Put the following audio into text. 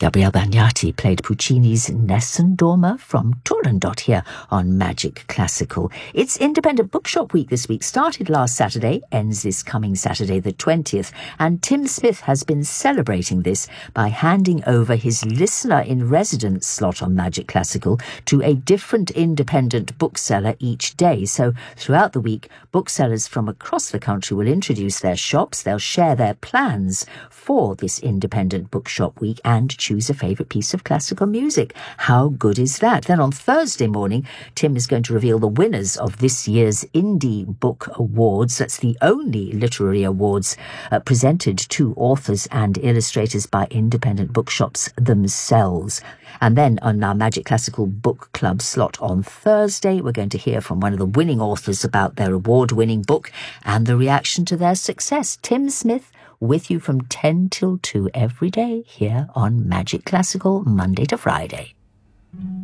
Gabriele Bagnati played Puccini's Nessun Dorma from Turandot here on Magic Classical. It's Independent Bookshop Week this week. Started last Saturday, ends this coming Saturday the 20th, and Tim Smith has been celebrating this by handing over his listener-in-residence slot on Magic Classical to a different independent bookseller each day. So throughout the week, booksellers from across the country will introduce their shops, they'll share their plans for this Independent Bookshop Week and choose a favourite piece of classical music. How good is that? Then on Thursday morning, Tim is going to reveal the winners of this year's Indie Book Awards. That's the only literary awards presented to authors and illustrators by independent bookshops themselves. And then on our Magic Classical Book Club slot on Thursday, we're going to hear from one of the winning authors about their award-winning book and the reaction to their success. Tim Smith with you from 10 till 2 every day here on Magic Classical, Monday to Friday.